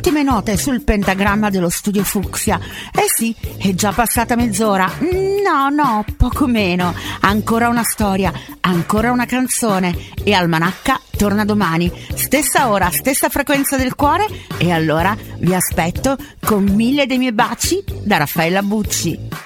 ultime note sul pentagramma dello studio Fucsia. Eh sì, è già passata mezz'ora. No, poco meno. Ancora una storia, ancora una canzone. E Almanacca torna domani, stessa ora, stessa frequenza del cuore. E allora vi aspetto con 1000 dei miei baci da Raffaella Bucci.